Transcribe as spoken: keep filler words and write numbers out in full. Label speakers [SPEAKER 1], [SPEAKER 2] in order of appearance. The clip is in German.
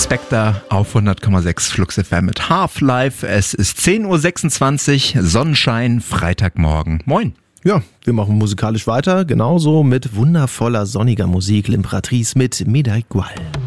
[SPEAKER 1] Spectre auf hundert Komma sechs Flux F M mit Half-Life. Es ist zehn Uhr sechsundzwanzig, Sonnenschein, Freitagmorgen. Moin.
[SPEAKER 2] Ja, wir machen musikalisch weiter, genauso mit wundervoller sonniger Musik. L'Imperatrice mit Médaille Gual.